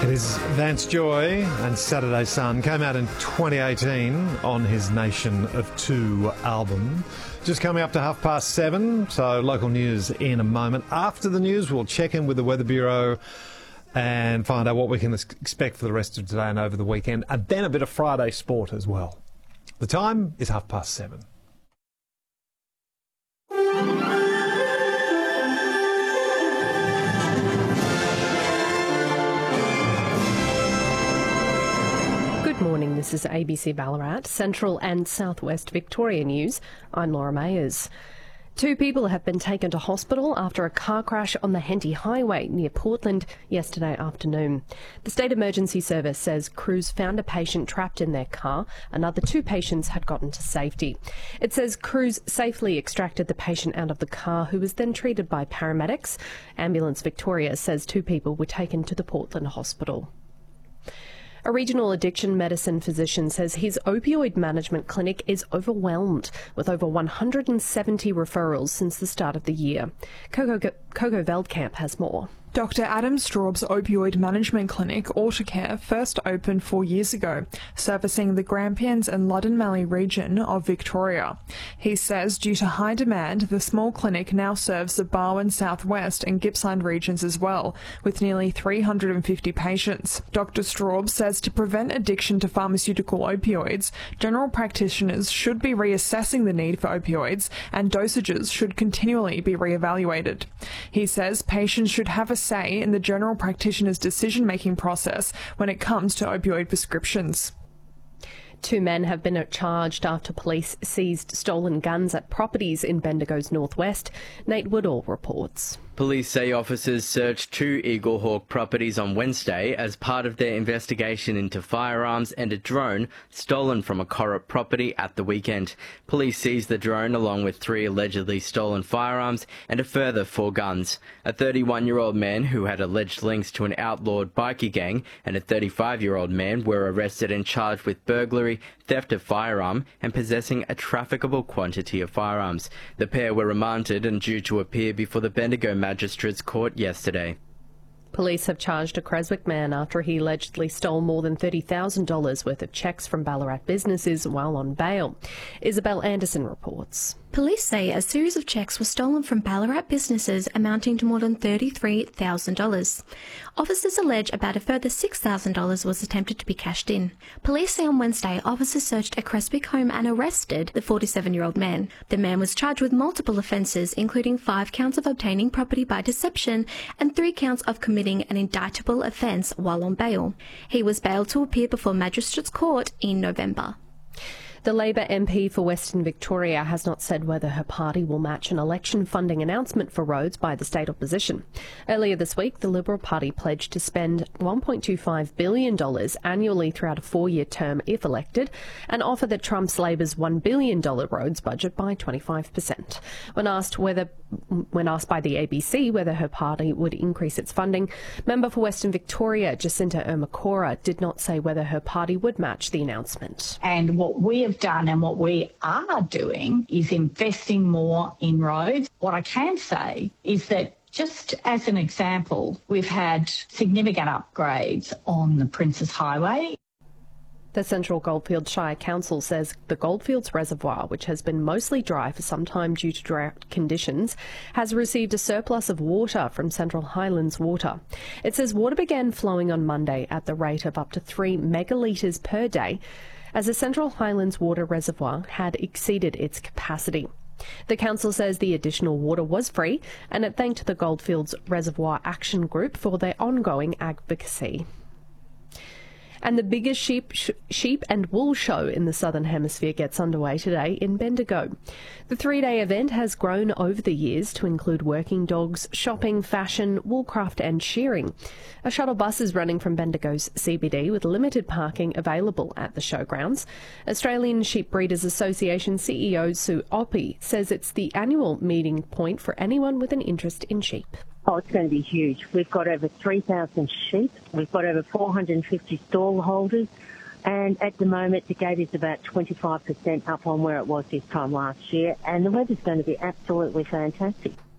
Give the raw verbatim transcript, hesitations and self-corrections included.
It is Vance Joy, and Saturday Sun came out in twenty eighteen on his Nation of Two album. Just coming up to half past seven, so local news in a moment. After the news, we'll check in with the Weather Bureau and find out what we can expect for the rest of today and over the weekend, and then a bit of Friday sport as well. The time is half past seven. Good morning, this is A B C Ballarat, Central and Southwest Victoria News. I'm Laura Mayers. Two people have been taken to hospital after a car crash on the Henty Highway near Portland yesterday afternoon. The State Emergency Service says crews found a patient trapped in their car. Another two patients had gotten to safety. It says crews safely extracted the patient out of the car, who was then treated by paramedics. Ambulance Victoria says two people were taken to the Portland hospital. A regional addiction medicine physician says his opioid management clinic is overwhelmed, with over one hundred seventy referrals since the start of the year. Coco, Coco Veldkamp has more. Doctor Adam Straub's opioid management clinic, Autocare, first opened four years ago, servicing the Grampians and Loddon Mallee region of Victoria. He says due to high demand, the small clinic now serves the Barwon Southwest and Gippsland regions as well, with nearly three hundred fifty patients. Doctor Straub says to prevent addiction to pharmaceutical opioids, general practitioners should be reassessing the need for opioids, and dosages should continually be reevaluated. He says patients should have a say in the general practitioner's decision-making process when it comes to opioid prescriptions. Two men have been charged after police seized stolen guns at properties in Bendigo's northwest. Nate Woodall reports. Police say officers searched two Eagle Hawk properties on Wednesday as part of their investigation into firearms and a drone stolen from a Corrup property at the weekend. Police seized the drone along with three allegedly stolen firearms and a further four guns. A thirty-one-year-old man who had alleged links to an outlawed bikie gang and a thirty-five-year-old man were arrested and charged with burglary, theft of firearm and possessing a trafficable quantity of firearms. The pair were remanded and due to appear before the Bendigo Magistrates Court yesterday. Police have charged a Creswick man after he allegedly stole more than thirty thousand dollars worth of cheques from Ballarat businesses while on bail. Isabel Anderson reports. Police say a series of cheques were stolen from Ballarat businesses amounting to more than thirty-three thousand dollars. Officers allege about a further six thousand dollars was attempted to be cashed in. Police say on Wednesday officers searched a Creswick home and arrested the forty-seven-year-old man. The man was charged with multiple offences, including five counts of obtaining property by deception and three counts of committing an indictable offence while on bail. He was bailed to appear before Magistrates Court in November. The Labor M P for Western Victoria has not said whether her party will match an election funding announcement for roads by the state opposition. Earlier this week, the Liberal Party pledged to spend one point two five billion dollars annually throughout a four-year term if elected, and offer that Trump's Labor's one billion dollars roads budget by twenty-five percent. When asked whether, when asked by the A B C whether her party would increase its funding, member for Western Victoria, Jacinta Ermacora, did not say whether her party would match the announcement. And what we have done and what we are doing is investing more in roads. What I can say is that, just as an example, we've had significant upgrades on the Princes Highway. The Central Goldfields Shire Council says the Goldfields Reservoir, which has been mostly dry for some time due to drought conditions, has received a surplus of water from Central Highlands Water. It says water began flowing on Monday at the rate of up to three megalitres per day, as the Central Highlands Water Reservoir had exceeded its capacity. The council says the additional water was free, and it thanked the Goldfields Reservoir Action Group for their ongoing advocacy. And the biggest sheep, sh- sheep and wool show in the Southern Hemisphere gets underway today in Bendigo. The three-day event has grown over the years to include working dogs, shopping, fashion, woolcraft and shearing. A shuttle bus is running from Bendigo's C B D with limited parking available at the showgrounds. Australian Sheep Breeders Association C E O Sue Oppie says it's the annual meeting point for anyone with an interest in sheep. Oh, it's going to be huge. We've got over three thousand sheep. We've got over four hundred fifty stall holders. And at the moment, the gate is about twenty-five percent up on where it was this time last year. And the weather's going to be absolutely fantastic.